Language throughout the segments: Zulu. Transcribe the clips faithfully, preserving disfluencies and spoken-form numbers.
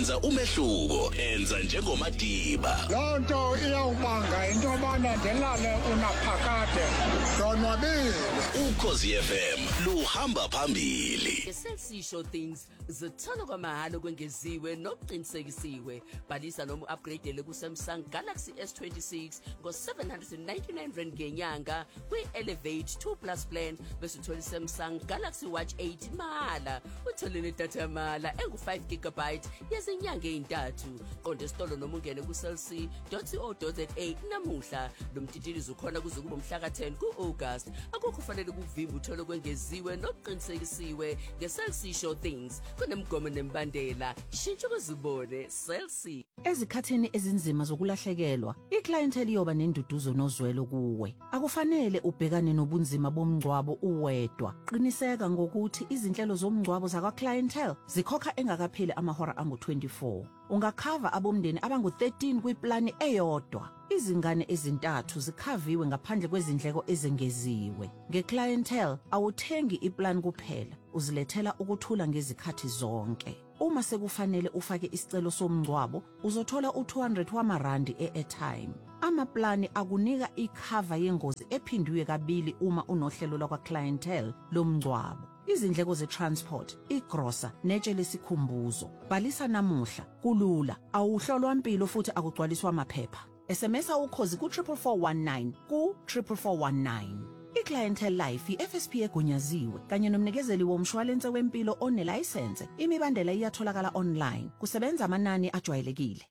yenza umehluko enza njengomadiba lonto iyawubanga into abana ndelale unaphakade donwabile ukhosi F M luhamba phambili Sisho things zithola kwamahalo kwengeziwe nokuqinisekisiwe balisa noma upgrade ku Samsung Galaxy S twenty-six ngo seven hundred ninety-nine rand ngenyanga kwi Elevate two plus plan bese uthola Samsung Galaxy Watch eight mala uthola nedatha mala engu five gigabyte yezinyanga ezintathu qonde isitolo noma ungene ku cell c dot co dot za namuhla lo mtitilizo ukhona kuze kube umhla ka ten ku August akukho kufanele kuvimba uthole kwengeziwe nokuqinisekisiwe nge-Cell C Show Things kunemgomo nembandela shintsho kuzibone Cell C. Ezikhatheni ezinzima zokulahlekelwa iclientele yoba nenduduzo nozwelo kuwe akufanele ubhekane nobunzima bomngcwabo uwedwa qiniseka ngokuthi izinhlelo zomngcwabo zakwa clientele zikhokha engakapheli amahora angu twenty-four ungakhava abomndeni abangu thirteen kwiplani eyodwa izingane ezintathu zikhaviwe ngaphandle kwezindleko ezengeziwe ngeclientele awuthengi iplan kuphela uzilethela ukuthula ngezikhathi zonke uma sekufanele ufake isicelo somngcwabo uzothola u two hundred wamarandi e-airtime amaplani akunika ikhava yengozi ephindwe kabili uma unohlelo lakwa clientele lomngcwabo izindleko ze-transport, igrosa, netshe lesikhumbuzo. Balisa namuhla, kulula, awuhlolwa impilo futhi akugcwaliswa amaphepha. S M S ukhozi ku triple four one nine ku triple four one nine. I-Clientele Life i-F S P egunyaziwe kanye nomnikezeli womshwalense wempilo onelicense. Imibandela iyatholakala online. Kusebenza amanani ajwayelekile.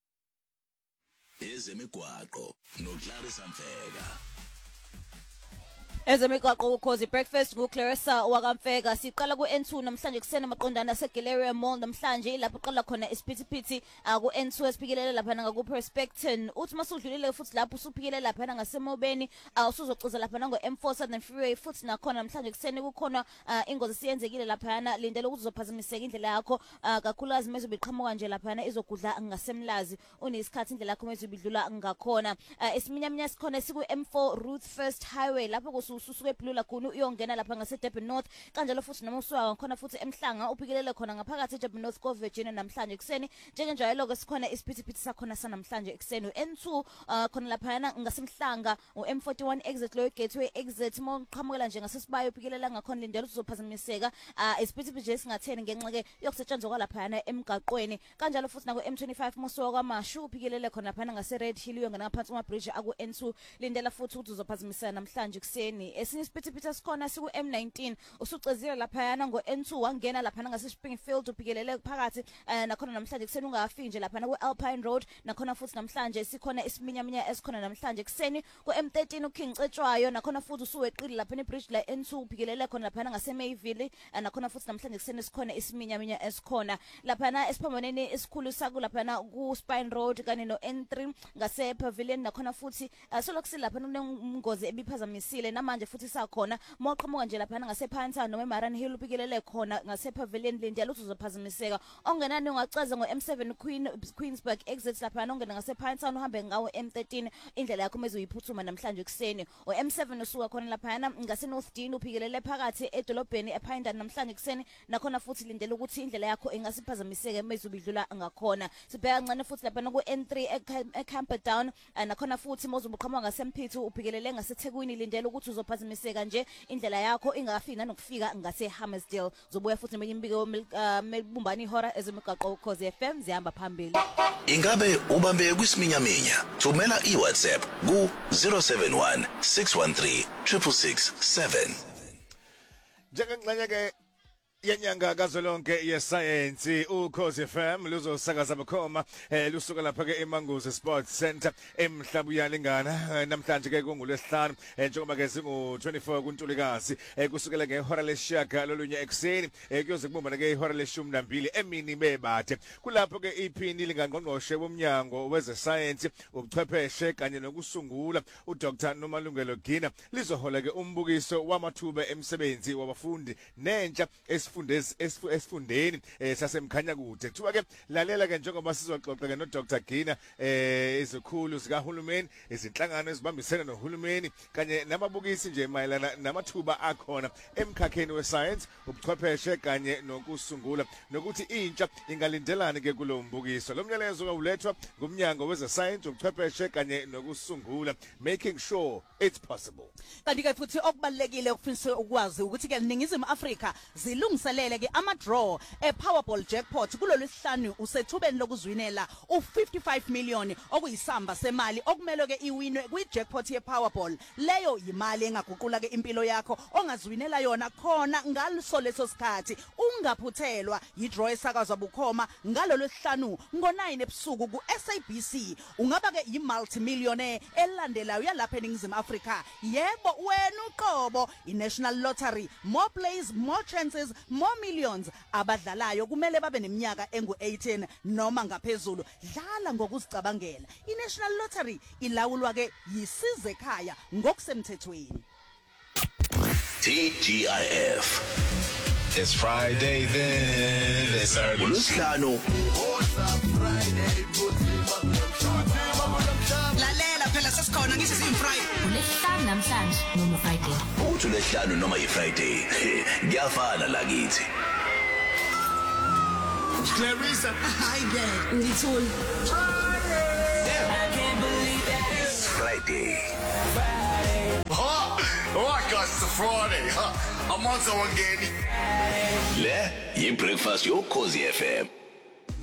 Ezemigwaqo noClarissa Mfeka. Ezemigwaqo ukhozi breakfast nguClarissa wakamfeka siqala ku N two namhlanje kusena maqondana seGaleria Mall namhlanje lapho qala khona isiphithiphithi ku N two esiphikelela lapha ngaku Prospecton uthi masudlulile futhi lapho usuphikelela lapha ngasemobeni usuzocuza lapha ngo M four Southern Freeway futhi nakhona namhlanje kuseni kukhona ingozi siyenzekile lapha lindele ukuthi uzophazamiseka indlela yakho kakhulukazi mezobiqhamuka nje lapha izogudla ngasemlazi unesikhathi indlela yakho mezobidlula ngakhona esiminyaminya sikhona siku M four Route First Highway lapho ususuke eBlue Lagoon uyongena lapha ngase Durban North kanjalo futhi noma usuka khona futhi eMhlanga uphikelele khona ngaphakathi eDurban North ko Virginia namhlanje kuseni njengenjalo ke sikhona isiphithiphithi sakhona sanamhlanje ekseni N two khona lapha ngasemhlanga u M forty-one exit lo gateway exit moqhamukela nje ngasesibayo uphikelele ngakhona lindele uzophazamiseka isiphithiphithi nje singatheni ngenxa ke yokusetshenzwa lapha emgaqweni kanjalo futhi nako M twenty-five mosuka kwaMashu uphikelele khona lapha ngase Red Hill uyongena ngaphansi kuma bridge aku N two lindela futhi ukuthi uzophazamiseka namhlanje kuseni esinye isiphithiphithi sikhona siku M nineteen usucezile lapha yana ngo N two wangena lapha ngase Springfield uphikelele phakathi nakhona namhlanje kuseni ungafiki nje lapha ku Alpine Road nakhona futhi namhlanje sikhona isiminyaminya esikhona namhlanje kuseni ku M thirteen uKing Cetshwayo nakhona futhi usuweqile lapha eBridge la N two uphikelele khona lapha ngase Mayville nakhona futhi namhlanje kuseni sikhona isiminyaminya esikhona lapha na esiphambaneni esikhulu saku lapha na ku Spine Road kanye no N three ngase Pavilion nakhona futhi solokusi lapha kunengozi ebiphazamisile namanje futhi sakhona moqhamuka nje lapha ngase Phantown noma eMaran Hill uphikelele khona ngase Pavilion lindlela ukuthi uzophazamiseka ongenani ungacaza ngo M seven Queen Queensburg exit lapha ongena ngase Phantown uhambe ngawo M thirteen indlela yakho mezuyiphuthuma namhlanje kuseni o M seven usuka khona lapha ngase North Dean uphikelele phakathi edolobheni ePindan namhlanje kuseni nakhona futhi lindlela ukuthi indlela yakho ingasiphazamiseka mezubidlula ngakhona sibheka kancane futhi lapha ku N three eCamperdown nakhona futhi mozubuqhamuka ngase Mpithu uphikelele ngase Thekwini lindlela ukuthi uzophazamiseka nje indlela yakho ingafiki nanokufika ngase Hammersdale zobuya futhi menye imbiko mebumbani ihora ezemigaqo ukhozi F M zihamba phambili ingabe ubambe kwisiminyaminya thumela iWhatsApp ku zero seven one six one three six six seven njengenxenye ke yenyanga kazolonke yesayensi ukhozi F M luzosakaza bukhoma lusuka lapha ke eMangozi Sports Center emhlabuyalingana namhlanje ke kungolwesihlanu njengoba ke singu twenty-four kuNtulikazi kusukela ngehora leshaka lolunye ekseni kuyoze kubumbana ke ihora leshumi nambili emini bebade kulapho ke iphini lingangqongqoshe bomnyango wezesayensi ubuchwepheshe kanye nokusungula uDr Nomalungelo Gina lizohola ke umbukiso wamathuba emsebenzi wabafundi nentsha esifundeni esifundeni sasemkhanya kude kuthiwa ke lalela ke njengoba sizoxoxa ke no Doctor Gina eh izikhulu zikahulumeni izinhlangano ezibambisene nohulumeni kanye nababukisi nje mayelana namathuba akhona emkhakheni we-science ubuchwepheshe kanye nokusungula nokuthi intsha ingalindelani ke kulo mbukiso. Lo mnyalezo ulethwa ngumnyango weze-science ubuchwepheshe kanye nokusungula, making sure it's possible. Kanti ke futhi okubalekile ukufisa ukwazi ukuthi ke ningizimu Afrika zilungiselele ke ama draw e Powerball jackpot kulolu sihlanu usethubeni lokuzwinela u fifty-five million okuyisamba semali okumele ke iwinwe kwi jackpot ye Powerball. Leyo imali engaguqula ke impilo yakho ongazwinela yona khona ngaliso leso sikhathi. Ungaphuthelwa yi draw esakazwa bukhoma ngalolu sihlanu ngo nine ebusuku ku S A B C. Ungaba ke yi multimillionaire elandelayo yalapha eningizimu Afrika. Yebo wena uqobo iNational Lottery, more plays, more chances, more millions. Abadlalayo kumele babe neminyaka engu eighteen noma ngaphezulu. Dlala ngokuzicabangela. iNational Lottery ilawulwa ke yisize ekhaya ngokusemthethweni. T G I F. It's Friday then. It's early. uLwesihlanu lalela phela sesikhona ngithi simfriday uLesihlanu namhlanje noma Friday uthi uLesihlanu noma yiFriday ngiyafana la kithi. Clarissa. hi dad ngithule Friday. Oh, I got the Friday. Huh? I'm on someone getting. Le yi breakfast yo Khosi F M.